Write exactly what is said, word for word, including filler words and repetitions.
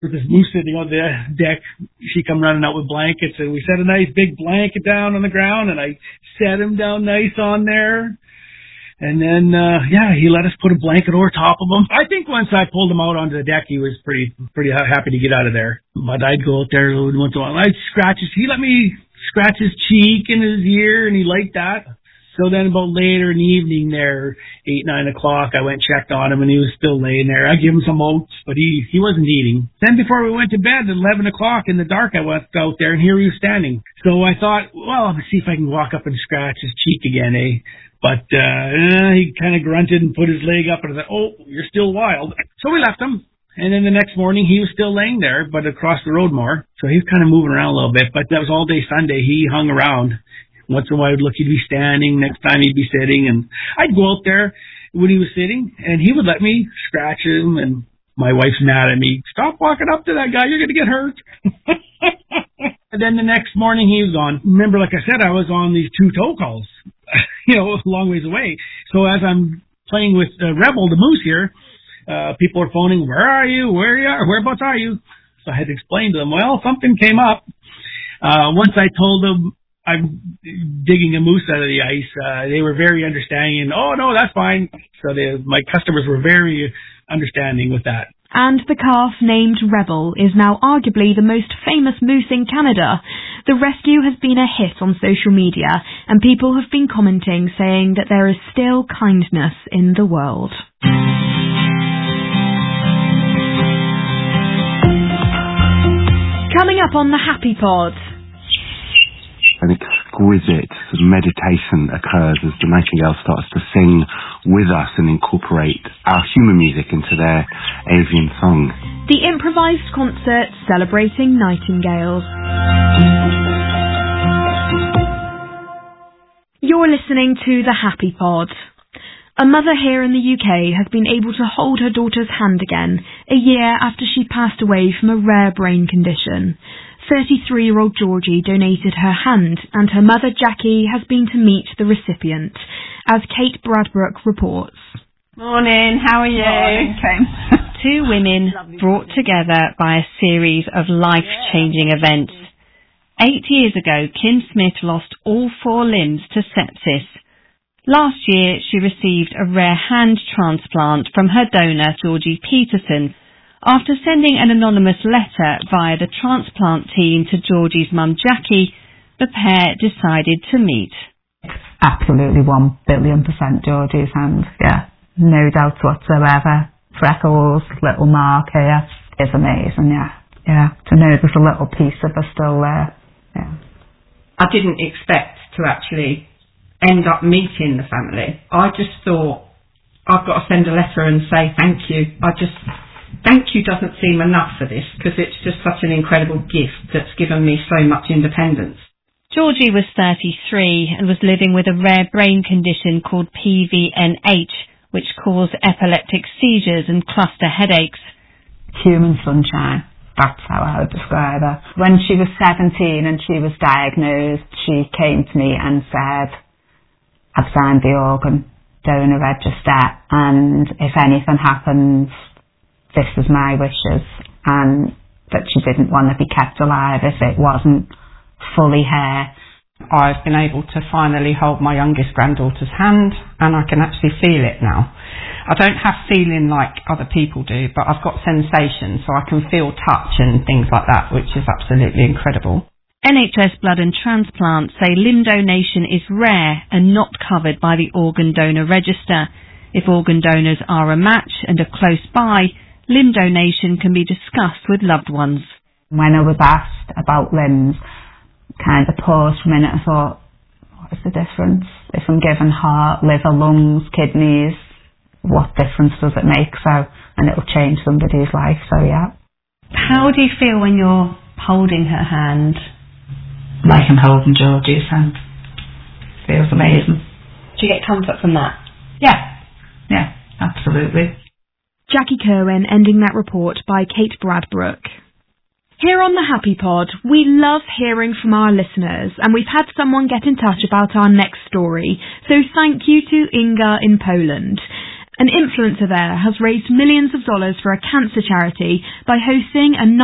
with this moose sitting on the deck. She come running out with blankets, and we set a nice big blanket down on the ground, and I set him down nice on there. And then, uh, yeah, he let us put a blanket over top of him. I think once I pulled him out onto the deck, he was pretty pretty happy to get out of there. But I'd go out there once in a while. I'd scratch his, he let me scratch his cheek and his ear, and he liked that. So then about later in the evening there, eight, nine o'clock, I went and checked on him, and he was still laying there. I gave him some oats, but he, he wasn't eating. Then before we went to bed at eleven o'clock in the dark, I went out there, and here he was standing. So I thought, well, I'll see if I can walk up and scratch his cheek again, eh? But uh, he kind of grunted and put his leg up, and I thought, oh, you're still wild. So we left him. And then the next morning, he was still laying there, but across the road more. So he was kind of moving around a little bit. But that was all day Sunday. He hung around. Once in a while, I'd look, he'd be standing. Next time, he'd be sitting. And I'd go out there when he was sitting, and he would let me scratch him. And my wife's mad at me. Stop walking up to that guy. You're going to get hurt. And then the next morning, he was gone. Remember, like I said, I was on these two tow calls, you know, a long ways away. So as I'm playing with uh, Rebel, the moose here, uh, people are phoning, where are you? Where you are? Whereabouts are you? So I had to explain to them, well, something came up. Uh, once I told them I'm digging a moose out of the ice, uh, they were very understanding. And, oh, no, that's fine. So they, my customers were very understanding with that. And the calf named Rebel is now arguably the most famous moose in Canada. The rescue has been a hit on social media, and people have been commenting saying that there is still kindness in the world. Coming up on the Happy Pod. An exquisite meditation occurs as the nightingale starts to sing with us and incorporate our human music into their avian song. The improvised concert celebrating nightingales. You're listening to the Happy Pod. A mother here in the U K has been able to hold her daughter's hand again a year after she passed away from a rare brain condition. thirty-three-year-old Georgie donated her hand, and her mother Jackie has been to meet the recipient, as Kate Bradbrook reports. Morning, how are you? Morning, Kim. Two women brought together by a series of life-changing events. Eight years ago, Kim Smith lost all four limbs to sepsis. Last year, she received a rare hand transplant from her donor, Georgie Peterson, after sending an anonymous letter via the transplant team to Georgie's mum Jackie. The pair decided to meet. Absolutely one billion percent Georgie's hand, yeah. No doubt whatsoever. Freckles, little mark here. It's amazing, yeah. Yeah, to know there's a little piece of her still there, yeah. I didn't expect to actually end up meeting the family. I just thought, I've got to send a letter and say thank you. I just... Thank you doesn't seem enough for this, because it's just such an incredible gift that's given me so much independence. Georgie was thirty-three and was living with a rare brain condition called P V N H, which caused epileptic seizures and cluster headaches. Human sunshine, that's how I would describe her. When she was seventeen and she was diagnosed, she came to me and said, I've signed the organ donor register, and if anything happens, this is my wishes, and that she didn't want to be kept alive if it wasn't fully her. I've been able to finally hold my youngest granddaughter's hand, and I can actually feel it now. I don't have feeling like other people do, but I've got sensation, so I can feel touch and things like that, which is absolutely incredible. N H S Blood and Transplant say limb donation is rare and not covered by the organ donor register. If organ donors are a match and are close by, limb donation can be discussed with loved ones. When I was asked about limbs, kind of paused for a minute and thought, what is the difference? If I'm given heart, liver, lungs, kidneys, what difference does it make? So, and it'll change somebody's life, so yeah. How do you feel when you're holding her hand? Like I'm holding Georgie's hand. Feels amazing. Do you get comfort from that? Yeah, yeah, absolutely. Jackie Kerwin ending that report by Kate Bradbrook. Here on the Happy Pod, we love hearing from our listeners, and we've had someone get in touch about our next story, so thank you to Inga in Poland. An influencer there has raised millions of dollars for a cancer charity by hosting a